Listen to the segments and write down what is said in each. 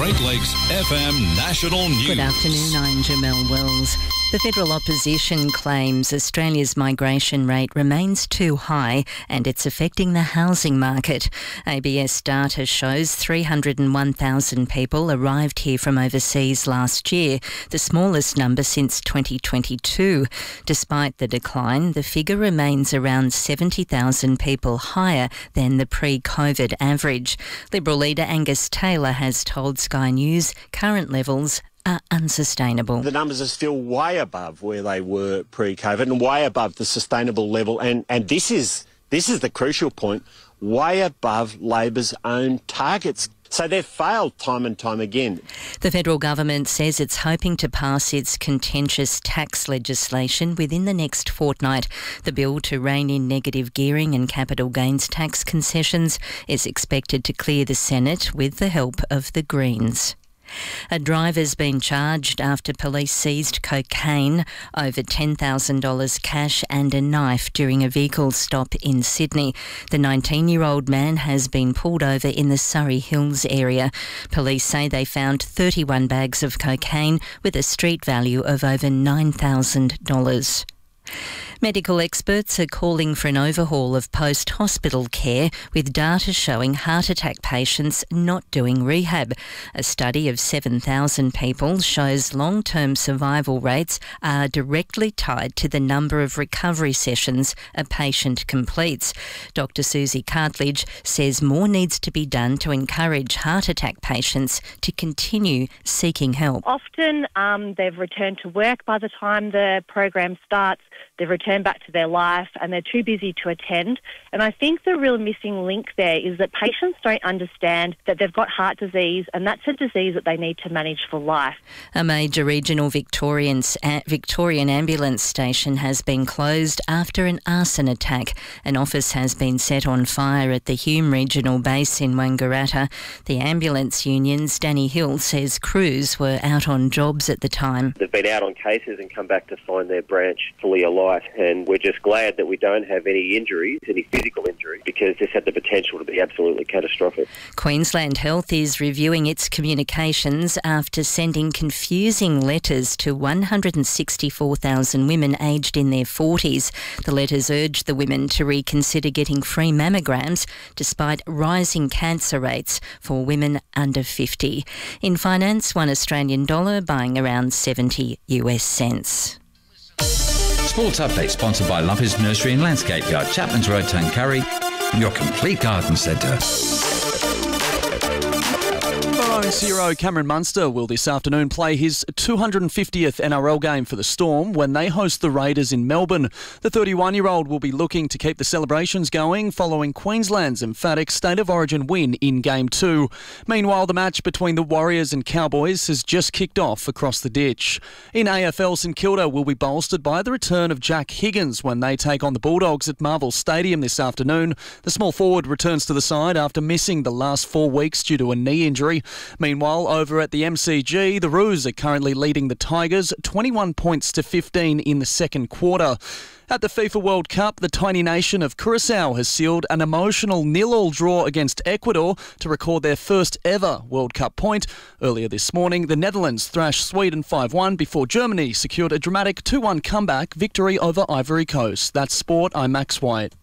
Great Lakes FM National News. Good afternoon, I'm Jamelle Wells. The federal opposition claims Australia's migration rate remains too high and it's affecting the housing market. ABS data shows 301,000 people arrived here from overseas last year, the smallest number since 2022. Despite the decline, the figure remains around 70,000 people higher than the pre-COVID average. Liberal leader Angus Taylor has told Sky News current levels are unsustainable. The numbers are still way above where they were pre-COVID and way above the sustainable level. And this is the crucial point, way above Labor's own targets. So they've failed time and time again. The federal government says it's hoping to pass its contentious tax legislation within the next fortnight. The bill to rein in negative gearing and capital gains tax concessions is expected to clear the Senate with the help of the Greens. A driver's been charged after police seized cocaine, over $10,000 cash and a knife during a vehicle stop in Sydney. The 19-year-old man has been pulled over in the Surrey Hills area. Police say they found 31 bags of cocaine with a street value of over $9,000. Medical experts are calling for an overhaul of post-hospital care, with data showing heart attack patients not doing rehab. A study of 7,000 people shows long-term survival rates are directly tied to the number of recovery sessions a patient completes. Dr. Susie Cartledge says more needs to be done to encourage heart attack patients to continue seeking help. Often they've returned to work by the time the program starts. They've returned back to their life and they're too busy to attend. And I think the real missing link there is that patients don't understand that they've got heart disease and that's a disease that they need to manage for life. A major regional Victorian ambulance station has been closed after an arson attack. An office has been set on fire at the Hume Regional Base in Wangaratta. The ambulance union's Danny Hill says crews were out on jobs at the time. They've been out on cases and come back to find their branch fully alight, and we're just glad that we don't have any injuries, any physical injuries, because this had the potential to be absolutely catastrophic. Queensland Health is reviewing its communications after sending confusing letters to 164,000 women aged in their 40s. The letters urged the women to reconsider getting free mammograms despite rising cancer rates for women under 50. In finance, $1 Australian buying around 70 US cents. Sports update sponsored by Lumpy's Nursery and Landscape Yard, Chapman's Road, Tuncurry, your complete garden centre. Borough's hero Cameron Munster will this afternoon play his 250th NRL game for the Storm when they host the Raiders in Melbourne. The 31-year-old will be looking to keep the celebrations going following Queensland's emphatic State of Origin win in Game 2. Meanwhile, the match between the Warriors and Cowboys has just kicked off across the ditch. In AFL, St Kilda will be bolstered by the return of Jack Higgins when they take on the Bulldogs at Marvel Stadium this afternoon. The small forward returns to the side after missing the last 4 weeks due to a knee injury. Meanwhile, over at the MCG, the Roos are currently leading the Tigers 21 points to 15 in the second quarter. At the FIFA World Cup, the tiny nation of Curaçao has sealed an emotional 0-0 draw against Ecuador to record their first ever World Cup point. Earlier this morning, the Netherlands thrashed Sweden 5-1 before Germany secured a dramatic 2-1 comeback victory over Ivory Coast. That's sport. I'm Max White.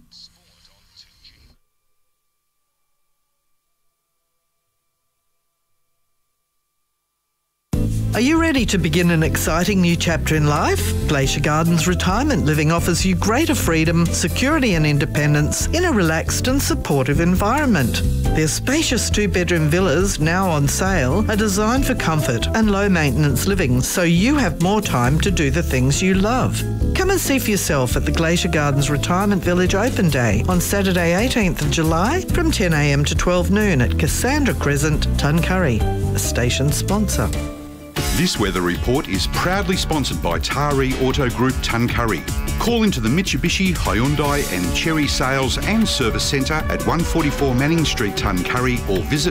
Are you ready to begin an exciting new chapter in life? Glacier Gardens Retirement Living offers you greater freedom, security and independence in a relaxed and supportive environment. Their spacious 2-bedroom villas, now on sale, are designed for comfort and low-maintenance living, so you have more time to do the things you love. Come and see for yourself at the Glacier Gardens Retirement Village Open Day on Saturday 18th of July from 10 a.m. to 12 noon at Cassandra Crescent, Tuncurry, a station sponsor. This weather report is proudly sponsored by Taree Auto Group Tuncurry. Call into the Mitsubishi, Hyundai and Chery Sales and Service Centre at 144 Manning Street, Tuncurry, or visit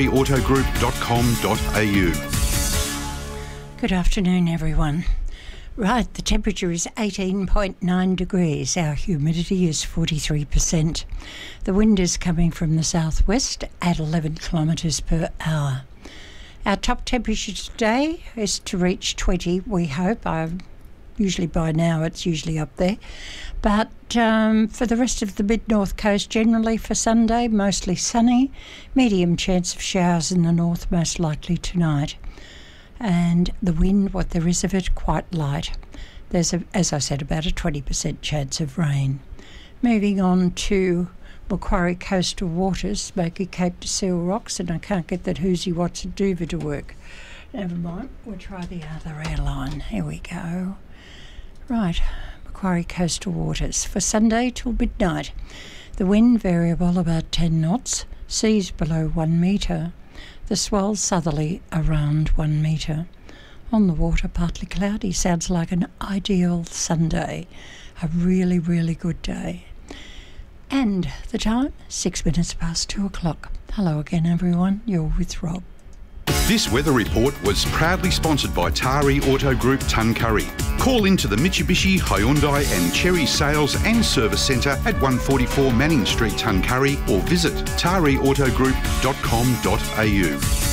tareautogroup.com.au. Good afternoon, everyone. Right, the temperature is 18.9 degrees. Our humidity is 43%. The wind is coming from the southwest at 11 kilometres per hour. Our top temperature today is to reach 20, we hope. Usually by now it's usually up there. But for the rest of the mid-north coast, generally for Sunday, mostly sunny. Medium chance of showers in the north, most likely tonight. And the wind, what there is of it, quite light. There's, as I said, about a 20% chance of rain. Moving on to Macquarie coastal waters, Smoky Cape to Seal Rocks, and I can't get that Whoosy Watson Dover to work. Never mind, we'll try the other airline. Here we go. Right, Macquarie coastal waters for Sunday till midnight. The wind variable about 10 knots, seas below 1 metre. The swell southerly around 1 metre. On the water, partly cloudy. Sounds like an ideal Sunday. A really, really good day. And the time, 6 minutes past 2 o'clock. Hello again, everyone. You're with Rob. This weather report was proudly sponsored by Tari Auto Group Tuncurry. Call into the Mitsubishi, Hyundai and Cherry Sales and Service Centre at 144 Manning Street, Tuncurry, or visit tariautogroup.com.au.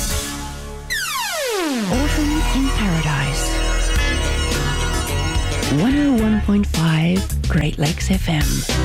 Autumn in Paradise. 101.5 Great Lakes FM.